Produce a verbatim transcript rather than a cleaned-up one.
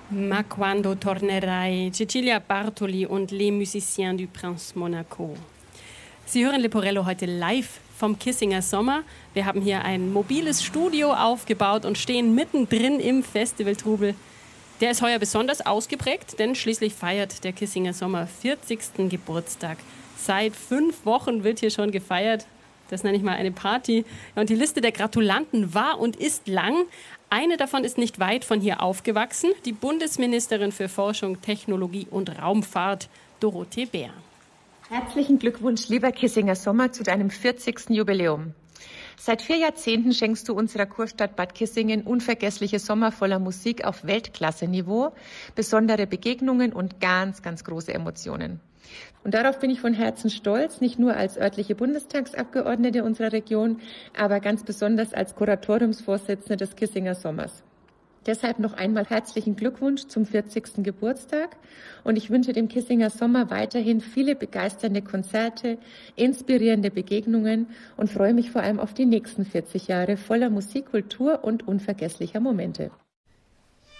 Ma quando tornerai, Cecilia Bartoli und Les Musiciens du Prince Monaco. Sie hören Leporello heute live vom Kissinger Sommer. Wir haben hier ein mobiles Studio aufgebaut und stehen mittendrin im Festivaltrubel. Der ist heuer besonders ausgeprägt, denn schließlich feiert der Kissinger Sommer vierzigsten Geburtstag. Seit fünf Wochen wird hier schon gefeiert. Das nenne ich mal eine Party. Und die Liste der Gratulanten war und ist lang. Eine davon ist nicht weit von hier aufgewachsen, die Bundesministerin für Forschung, Technologie und Raumfahrt, Dorothee Bär. Herzlichen Glückwunsch, lieber Kissinger Sommer, zu deinem vierzigsten Jubiläum. Seit vier Jahrzehnten schenkst du unserer Kurstadt Bad Kissingen unvergessliche Sommer voller Musik auf Weltklasse-Niveau, besondere Begegnungen und ganz, ganz große Emotionen. Und darauf bin ich von Herzen stolz, nicht nur als örtliche Bundestagsabgeordnete unserer Region, aber ganz besonders als Kuratoriumsvorsitzende des Kissinger Sommers. Deshalb noch einmal herzlichen Glückwunsch zum vierzigsten Geburtstag und ich wünsche dem Kissinger Sommer weiterhin viele begeisternde Konzerte, inspirierende Begegnungen und freue mich vor allem auf die nächsten vierzig Jahre voller Musik, Kultur und unvergesslicher Momente.